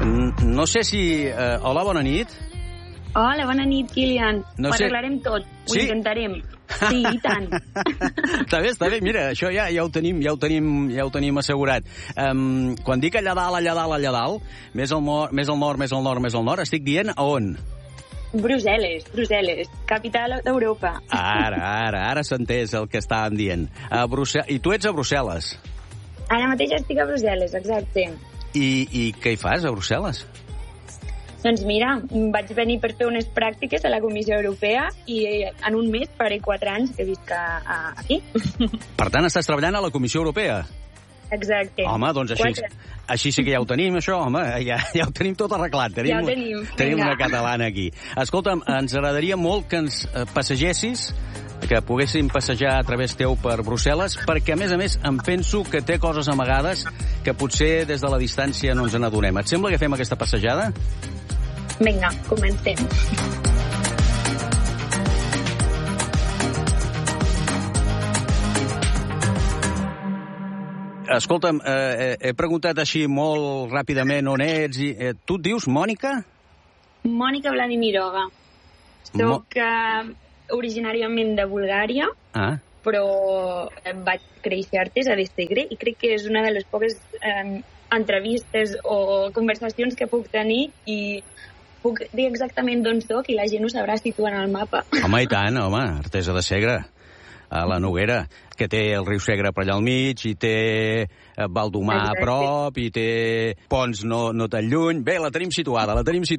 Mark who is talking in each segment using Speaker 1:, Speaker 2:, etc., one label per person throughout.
Speaker 1: No sé si... Hola, bona nit.
Speaker 2: Hola, bona nit, Kilian.
Speaker 1: No
Speaker 2: Ho
Speaker 1: sé...
Speaker 2: arreglarem tot, ho
Speaker 1: Sí?
Speaker 2: intentarem. Sí, i tant.
Speaker 1: Està bé, mira, això ja ho tenim assegurat. Quan dic allà dalt, més al nord, estic dient a on?
Speaker 2: Brussel·les, capital d'Europa.
Speaker 1: Ara s'ha entès el que estàvem dient. I tu ets a Brussel·les.
Speaker 2: Ara mateix estic a Brussel·les, exacte.
Speaker 1: I què hi fas a Brussel·les?
Speaker 2: Doncs mira, vaig venir per fer unes pràctiques a la Comissió Europea i en un mes faré 4 anys que visc aquí.
Speaker 1: Per tant, estàs treballant a la Comissió Europea?
Speaker 2: Exacte.
Speaker 1: Home, doncs així sí que ja ho tenim, això, home, ja ho tenim tot arreglat.
Speaker 2: Ja ho tenim.
Speaker 1: Tenim una catalana aquí. Escolta'm, ens agradaria molt que ens passegessis, que poguéssim passejar a través teu per Brussel·les, perquè, a més, em penso que té coses amagades que potser des de la distància no ens n'adonem. Et sembla que fem aquesta passejada?
Speaker 2: Vinga, comencem.
Speaker 1: Escolta'm, he preguntat així molt ràpidament on ets. Tu et dius Mònica?
Speaker 2: Mònica Vladimirova. Soc originàriament de Bulgària, però vaig créixer a Artesa de Segre i crec que és una de les poques entrevistes o conversacions que puc tenir i puc dir exactament d'on soc i la gent ho sabrà situar en el mapa.
Speaker 1: Home, i tant, home, Artesa de Segre, a la Noguera, que té el riu Segre per allà al mig, i té Baldomar a prop, i té Ponts no tan lluny. Bé, la tenim situada.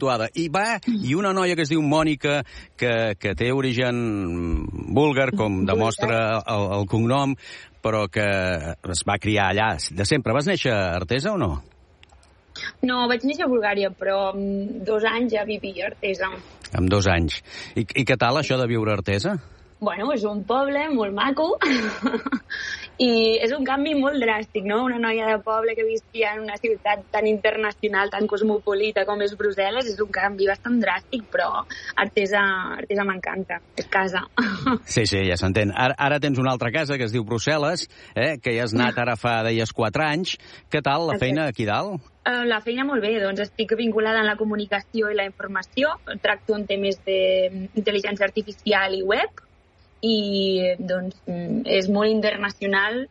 Speaker 1: I una noia que es diu Mònica, que té origen búlgar, com demostra el cognom, però que es va criar allà de sempre. Vas néixer a Artesa o no?
Speaker 2: No, vaig néixer a Bulgària, però amb 2 anys ja vivia a Artesa.
Speaker 1: Amb 2 anys. I què tal, això de viure a Artesa?
Speaker 2: Bueno, és un poble molt maco i és un canvi molt dràstic, no? Una noia de poble que visquia en una ciutat tan internacional, tan cosmopolita com és Brussel·les, és un canvi bastant dràstic, però Artesa m'encanta, és casa.
Speaker 1: Sí, ja s'entén. Ara tens una altra casa que es diu Brussel·les, que hi has anat ara fa, deies, 4 anys. Què tal la feina aquí dalt?
Speaker 2: La feina molt bé, doncs estic vinculada en la comunicació i la informació, tracto en temes d'intel·ligència artificial i web, i doncs és molt internacional,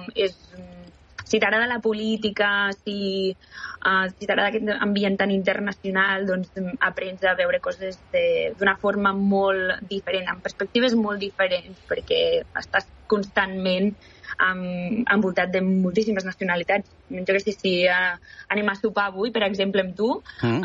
Speaker 2: si t'agrada la política, si t'agrada aquest ambient tan internacional, doncs aprens a veure coses d'una forma molt diferent, amb perspectives molt diferents, perquè estàs constantment envoltat de moltíssimes nacionalitats. Jo que sé, si anem a sopar avui, per exemple, amb tu,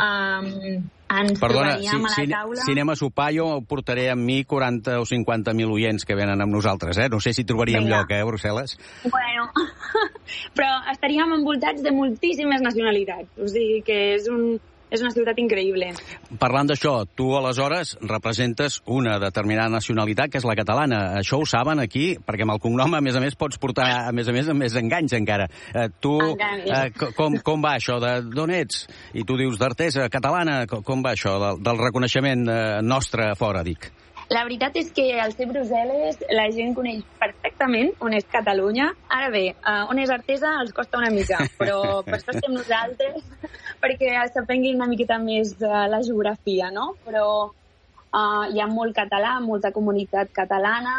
Speaker 2: ens trobaríem a la taula...
Speaker 1: Si anem a sopar, jo portaré amb mi 40 o 50.000 oients que venen amb nosaltres, No sé si trobaríem lloc, Brussel·les?
Speaker 2: Bueno, però estaríem envoltats de moltíssimes nacionalitats. O sigui que és una ciutat increïble.
Speaker 1: Parlant d'això, tu aleshores representes una determinada nacionalitat, que és la catalana. Això ho saben aquí, perquè amb el cognom, a més, pots portar, a més, més enganys encara. Com va això? D'on ets? I tu dius d'Artesa, catalana. Com va això del reconeixement nostre a fora, dic?
Speaker 2: La veritat és que al ser Brussel·les la gent coneix perfectament on és Catalunya. Ara bé, on és Artesa els costa una mica, però per això estem nosaltres, perquè s'aprenguin una miqueta més la geografia, no? Però hi ha molt català, molta comunitat catalana,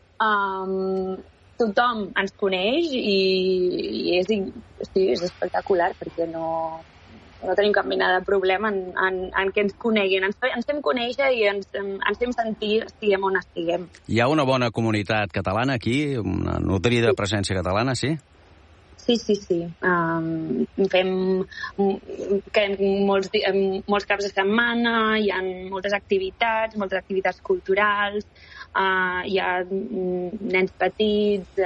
Speaker 2: tothom ens coneix i és espectacular, perquè no tenim cap mena de problema en que ens coneguin. Ens fem conèixer i ens fem sentir estiguem on estiguem.
Speaker 1: Hi ha una bona comunitat catalana aquí? Una nutrida presència catalana, sí?
Speaker 2: Sí. Fem molts caps de setmana, hi ha moltes activitats culturals, hi ha nens petits,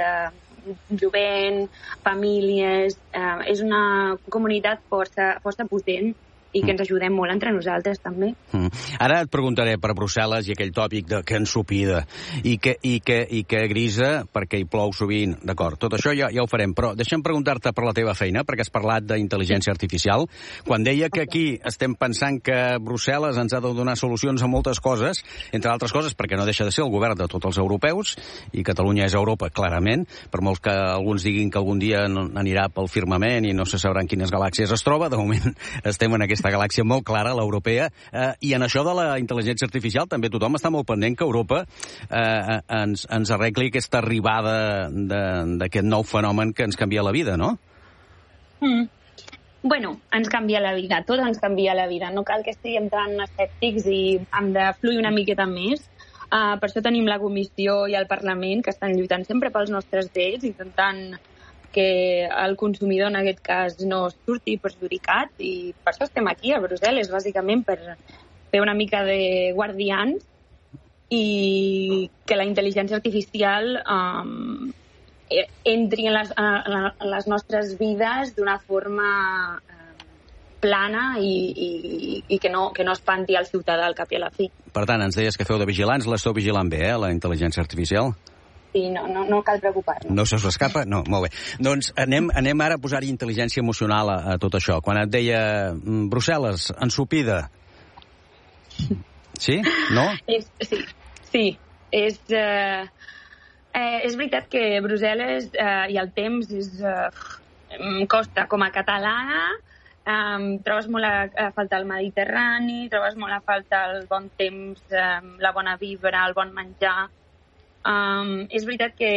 Speaker 2: jovent, famílies... És una comunitat força potent i que ens ajudem molt entre nosaltres, també.
Speaker 1: Ara et preguntaré per Brussel·les i aquell tòpic de que ensopida i que grisa perquè hi plou sovint. D'acord, tot això ja ho farem, però deixa'm preguntar-te per la teva feina, perquè has parlat d'intel·ligència artificial. Quan deia que aquí estem pensant que Brussel·les ens ha de donar solucions a moltes coses, entre altres coses perquè no deixa de ser el govern de tots els europeus, i Catalunya és Europa, clarament, per molt que alguns diguin que algun dia anirà pel firmament i no se sabran quines galàxies es troba, de moment estem en aquesta galàxia molt clara, l'europea, i en això de la intel·ligència artificial també tothom està molt pendent que Europa ens arregli aquesta arribada d'aquest nou fenomen que ens canvia la vida, no?
Speaker 2: Bueno, ens canvia la vida, tot ens canvia la vida. No cal que estiguem tan escèptics i hem de fluir una miqueta més. Per això tenim la Comissió i el Parlament, que estan lluitant sempre pels nostres drets, intentant que el consumidor, en aquest cas, no surti perjudicat, i per això estem aquí a Brussel·les, bàsicament per fer una mica de guardians i que la intel·ligència artificial entri en les nostres vides d'una forma plana i que no espanti el ciutadà al cap i a la fi.
Speaker 1: Per tant, ens deies que feu de vigilants, l'esteu vigilant bé, la intel·ligència artificial?
Speaker 2: Sí, no cal preocupar-nos.
Speaker 1: No se us escapa? No, molt bé. Doncs anem ara a posar-hi intel·ligència emocional a tot això. Quan et deia Brussel·les, ensopida. Sí? No?
Speaker 2: Sí. És veritat que Brussel·les i el temps em costa. Com a catalana, trobes molt a faltar el Mediterrani, trobes molt a faltar el bon temps, la bona vibra, el bon menjar. És veritat que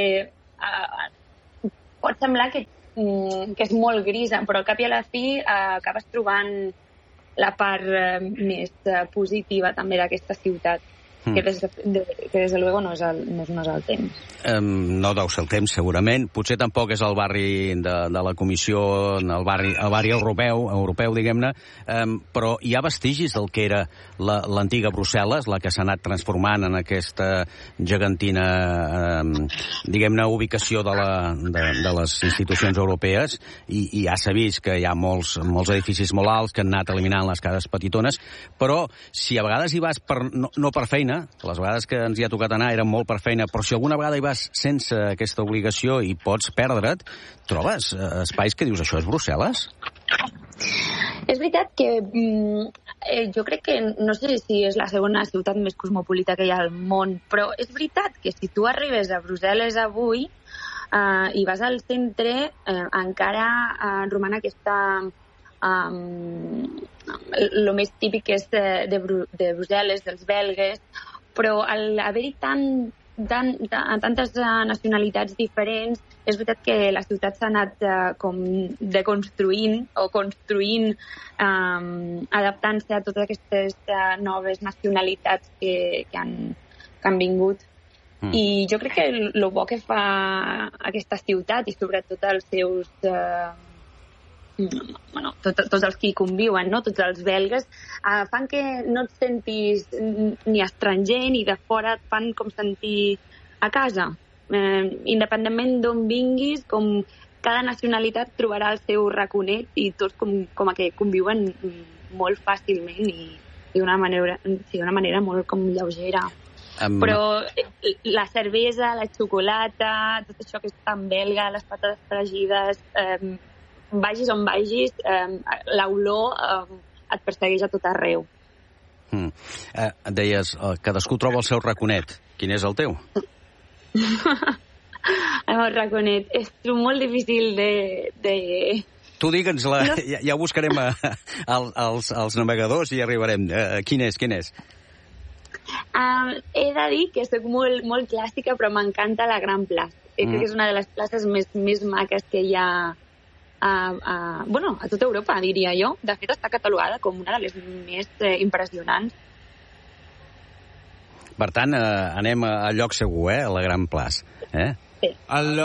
Speaker 2: pot semblar que és molt grisa, però al cap i a la fi acabes trobant la part més positiva també d'aquesta ciutat, que des de luego no és el temps.
Speaker 1: No deu ser el temps, segurament. Potser tampoc és el barri de la Comissió, el barri europeu, diguem-ne, però hi ha vestigis del que era l'antiga Brussel·les, la que s'ha anat transformant en aquesta gegantina, diguem-ne, ubicació de les institucions europees, i ja s'ha vist que hi ha molts edificis molt alts que han anat eliminant les cases petitones, però si a vegades hi vas no per feina, les vegades que ens hi ha tocat anar eren molt per feina, però si alguna vegada hi vas sense aquesta obligació i pots perdre't, trobes espais que dius, això és Brussel·les?
Speaker 2: És veritat que jo crec que, no sé si és la segona ciutat més cosmopolita que hi ha al món, però és veritat que si tu arribes a Brussel·les avui i vas al centre, encara roman aquesta... el més típic és de Brussel·les, dels belgues, però al haver-hi tantes nacionalitats diferents, és veritat que la ciutat s'ha anat com deconstruint o construint, adaptant-se a totes aquestes noves nacionalitats que han vingut. I jo crec que el bo que fa aquesta ciutat, i sobretot els seus... tots els que hi conviuen, no? Tots els belgues, fan que no et sentis ni estranger ni de fora, et fan com sentir a casa. Independentment d'on vinguis, com cada nacionalitat trobarà el seu raconet i tots com a que conviuen molt fàcilment i d'una manera molt com lleugera. Però la cervesa, la xocolata, tot això que és tan belga, les patates fregides... vagis on vagis, l'olor et persegueix a tot arreu.
Speaker 1: Deies, cadascú troba el seu raconet. Quin és el teu?
Speaker 2: El meu raconet és molt difícil de...
Speaker 1: Tu digue'ns-la, ja ho buscarem als navegadors i arribarem. Quin és?
Speaker 2: He de dir que soc molt clàssica, però m'encanta la Gran Plaça. Crec que és una de les places més maques que hi ha a tota Europa, diria jo. De fet, està catalogada com una de les més impressionants.
Speaker 1: Per tant, anem al lloc segur, a la Gran Plaça.
Speaker 2: Sí.